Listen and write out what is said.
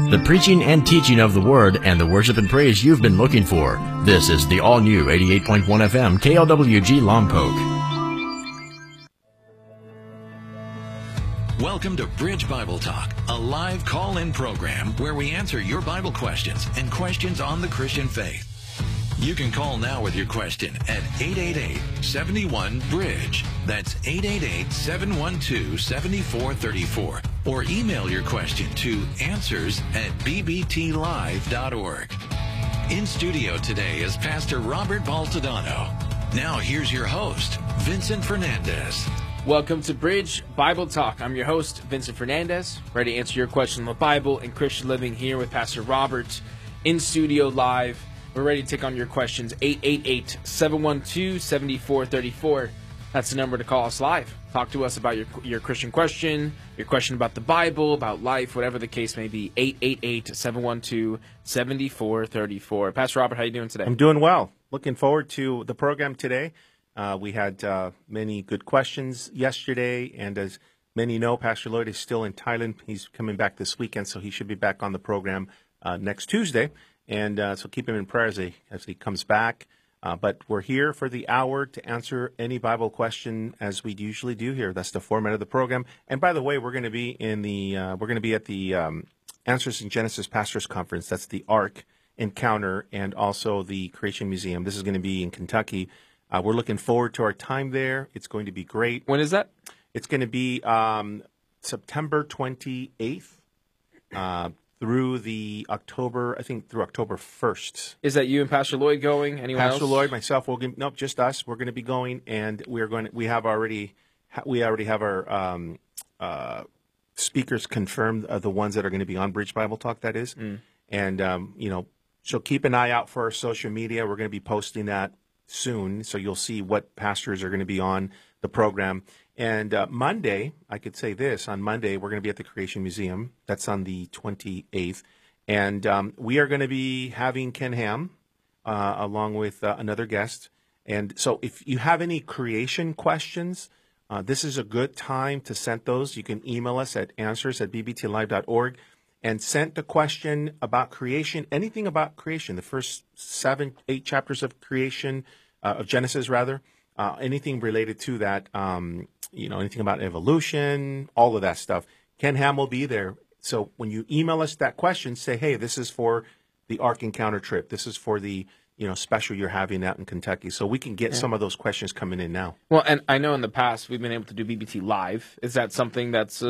The preaching and teaching of the Word and the worship and praise you've been looking for. This is the all-new 88.1 FM KLWG Lompoc. Welcome to Bridge Bible Talk, a live call-in program where we answer your Bible questions and questions on the Christian faith. You can call now with your question at 888-71-BRIDGE. That's 888-712-7434. Or email your question to answers@bbtlive.org. In studio today is Pastor Robert Baltodano. Now here's your host, Vincent Fernandez. Welcome to Bridge Bible Talk. I'm your host, Vincent Fernandez, ready to answer your question on the Bible and Christian living here with Pastor Robert in studio live. We're ready to take on your questions, 888-712-7434. That's the number to call us live. Talk to us about your Christian question, your question about the Bible, about life, whatever the case may be, 888-712-7434. Pastor Robert, how are you doing today? I'm doing well. Looking forward to the program today. We had many good questions yesterday, and as many know, Pastor Lloyd is still in Thailand. He's coming back this weekend, so he should be back on the program next Tuesday. And so keep him in prayer as he comes back. But we're here for the hour to answer any Bible question as we usually do here. That's the format of the program. And by the way, we're going to be at the Answers in Genesis Pastors Conference. That's the ARC Encounter and also the Creation Museum. This is going to be in Kentucky. We're looking forward to our time there. It's going to be great. When is that? It's going to be September 28th. Through October 1st. Is that you and Pastor Lloyd going? Anyone else? Pastor Lloyd, myself, nope, just us. We're going to be going, and we already have our speakers confirmed, the ones that are going to be on Bridge Bible Talk, that is. And, so keep an eye out for our social media. We're going to be posting that soon, so you'll see what pastors are going to be on the program. And Monday, I could say this, on Monday, we're going to be at the Creation Museum. That's on the 28th. And we are going to be having Ken Ham along with another guest. And so if you have any creation questions, this is a good time to send those. You can email us at answers@bbtlive.org and send the question about creation, anything about creation, the first 7-8 chapters of creation, of Genesis rather, anything related to that, anything about evolution, all of that stuff. Ken Ham will be there. So when you email us that question, say, hey, this is for the Ark Encounter trip. This is for the special you're having out in Kentucky. So we can get some of those questions coming in now. Well, and I know in the past we've been able to do BBT Live. Is that something that's